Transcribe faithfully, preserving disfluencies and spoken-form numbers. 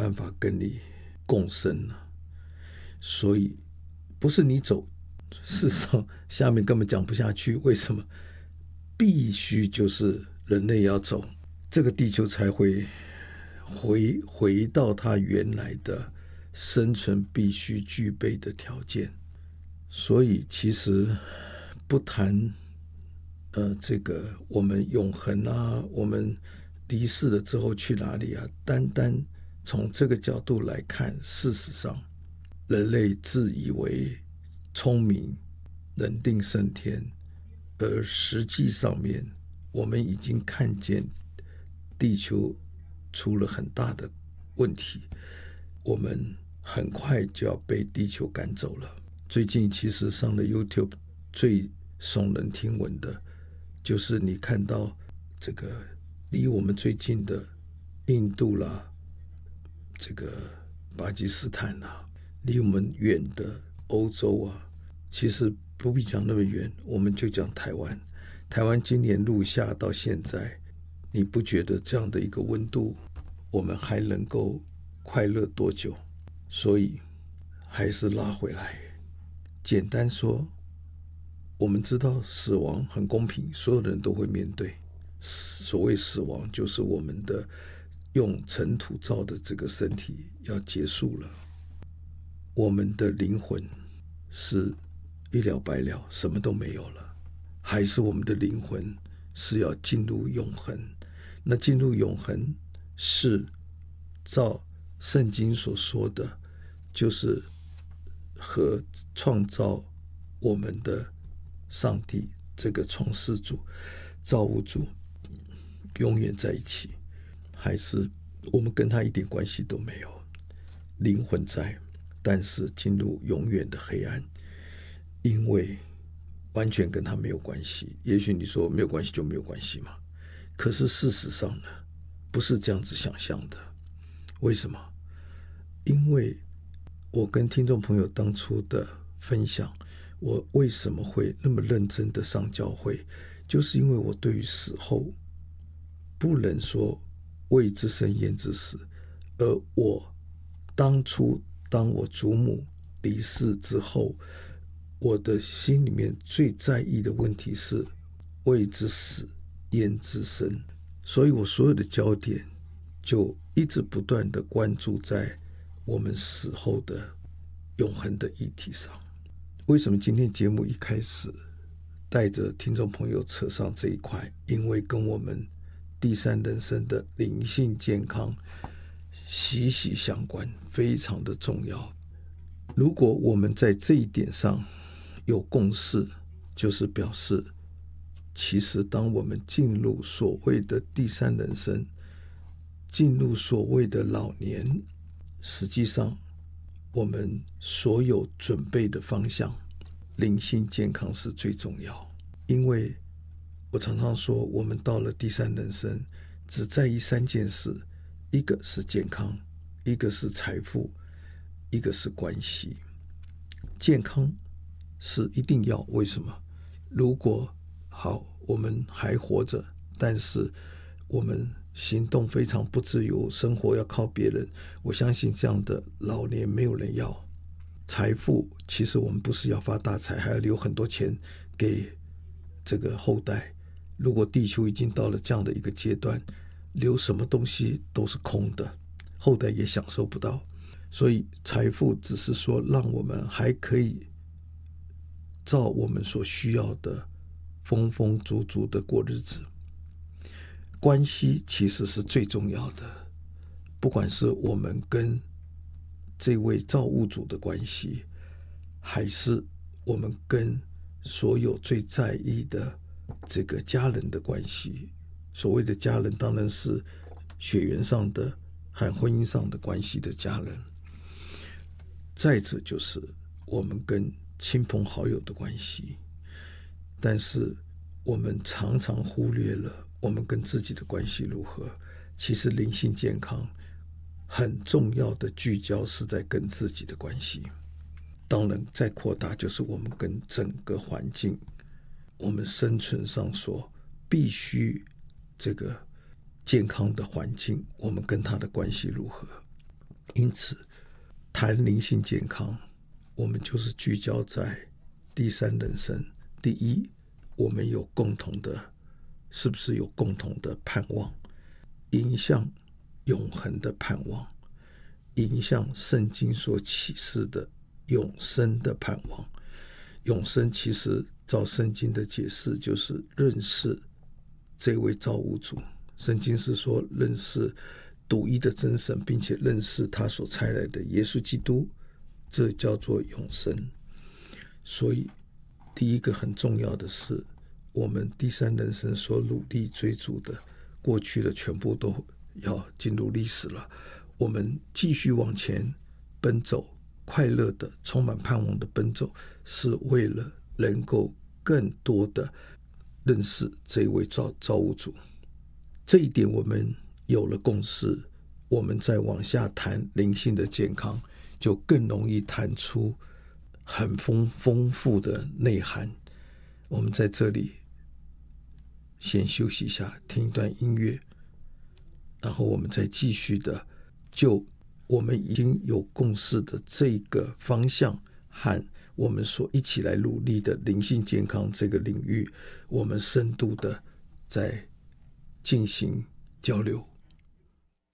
办法跟你共生了。所以不是你走，事实上下面根本讲不下去。为什么？必须就是人类要走，这个地球才会回回到它原来的生存必须具备的条件。所以其实不谈呃这个我们永恒啊，我们离世了之后去哪里啊，单单从这个角度来看，事实上人类自以为聪明人定胜天，而实际上面我们已经看见地球出了很大的问题，我们很快就要被地球赶走了。最近其实上了 YouTube 最耸人听闻的就是你看到这个离我们最近的印度啦，这个巴基斯坦啦，离我们远的欧洲啊，其实不必讲那么远，我们就讲台湾。台湾今年入夏到现在，你不觉得这样的一个温度我们还能够快乐多久？所以还是拉回来，简单说，我们知道死亡很公平，所有人都会面对。所谓死亡就是我们的用尘土造的这个身体要结束了，我们的灵魂是一了百了，什么都没有了，还是我们的灵魂是要进入永恒。那进入永恒是照圣经所说的，就是和创造我们的上帝这个创世主造物主永远在一起，还是我们跟他一点关系都没有？灵魂在，但是进入永远的黑暗，因为完全跟他没有关系。也许你说没有关系就没有关系嘛，可是事实上呢，不是这样子想象的。为什么？因为我跟听众朋友当初的分享，我为什么会那么认真的上教会，就是因为我对于死后不能说未知生焉知死，而我当初当我祖母离世之后，我的心里面最在意的问题是未知死焉知生，所以我所有的焦点就一直不断的关注在我们死后的永恒的议题上。为什么今天节目一开始带着听众朋友扯上这一块？因为跟我们第三人生的灵性健康息息相关，非常的重要。如果我们在这一点上有共识，就是表示其实当我们进入所谓的第三人生，进入所谓的老年，实际上我们所有准备的方向，灵性健康是最重要。因为我常常说，我们到了第三人生只在意三件事，一个是健康，一个是财富，一个是关系。健康是一定要，为什么？如果好，我们还活着，但是我们行动非常不自由，生活要靠别人，我相信这样的老年没有人要。财富其实我们不是要发大财，还要留很多钱给这个后代。如果地球已经到了这样的一个阶段，留什么东西都是空的，后代也享受不到。所以财富只是说让我们还可以照我们所需要的丰丰足足的过日子。关系其实是最重要的，不管是我们跟这位造物主的关系，还是我们跟所有最在意的这个家人的关系。所谓的家人当然是血缘上的和婚姻上的关系的家人，再者就是我们跟亲朋好友的关系。但是我们常常忽略了我们跟自己的关系如何。其实灵性健康很重要的聚焦是在跟自己的关系，当然再扩大就是我们跟整个环境，我们生存上所必须这个健康的环境，我们跟它的关系如何。 因此谈灵性健康，我们就是聚焦在第三人生。第一，我们有共同的，是不是有共同的盼望，迎向永恒的盼望，迎向圣经所启示的永生的盼望。永生其实照圣经的解释，就是认识这位造物主。圣经是说认识独一的真神，并且认识他所差来的耶稣基督，这叫做永生。所以第一个很重要的是，我们第三人生所努力追逐的，过去的全部都要进入历史了。我们继续往前奔走，快乐的充满盼望的奔走，是为了能够更多的认识这位 造, 造物主。这一点我们有了共识，我们再往下谈灵性的健康，就更容易谈出很丰丰富的内涵。我们在这里先休息一下，听一段音乐，然后我们再继续的就我们已经有共识的这个方向和我们所一起来努力的灵性健康这个领域，我们深度的在进行交流。